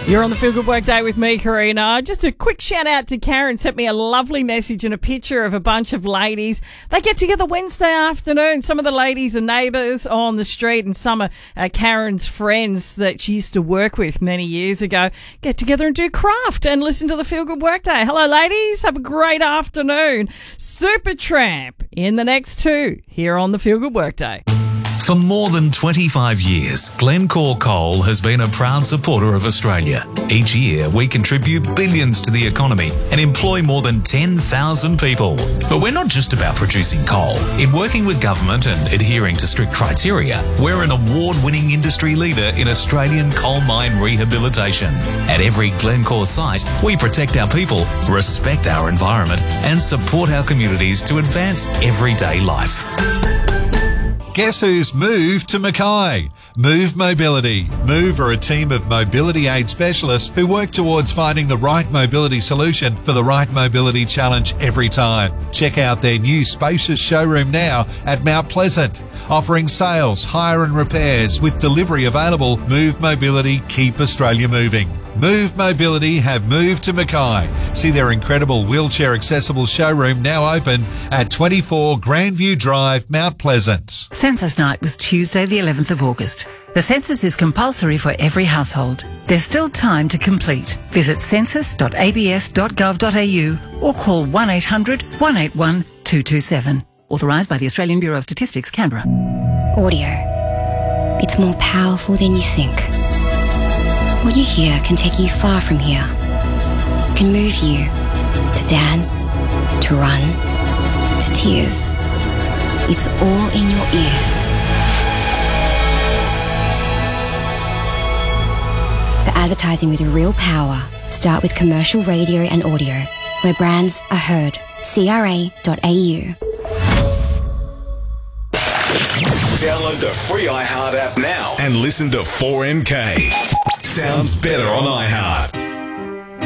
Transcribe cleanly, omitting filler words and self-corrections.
You're on the Feel Good Work Day with me, Karina. Just a quick shout out to Karen. Sent me a lovely message and a picture of a bunch of ladies. They get together Wednesday afternoon. Some of the ladies are neighbours on the street and some are Karen's friends that she used to work with many years ago. Get together and do craft and listen to the Feel Good Work Day. Hello, ladies. Have a great afternoon. Supertramp in the next two here on the Feel Good Work Day. For more than 25 years, Glencore Coal has been a proud supporter of Australia. Each year, we contribute billions to the economy and employ more than 10,000 people. But we're not just about producing coal. In working with government and adhering to strict criteria, we're an award-winning industry leader in Australian coal mine rehabilitation. At every Glencore site, we protect our people, respect our environment, and support our communities to advance everyday life. Guess who's moved to Mackay? Move Mobility. Move are a team of mobility aid specialists who work towards finding the right mobility solution for the right mobility challenge every time. Check out their new spacious showroom now at Mount Pleasant. Offering sales, hire and repairs with delivery available. Move Mobility, keep Australia moving. Move Mobility have moved to Mackay. See their incredible wheelchair accessible showroom now open at 24 Grandview Drive, Mount Pleasant. Census night was Tuesday the 11th of August. The census is compulsory for every household. There's still time to complete. Visit census.abs.gov.au or call 1800 181 227. Authorised by the Australian Bureau of Statistics, Canberra. Audio. It's more powerful than you think. What you hear can take you far from here. It can move you to dance, to run, to tears. It's all in your ears. For advertising with real power, start with commercial radio and audio, where brands are heard. CRA.au. Download the free iHeart app now and listen to 4MK. Sounds better on iHeart.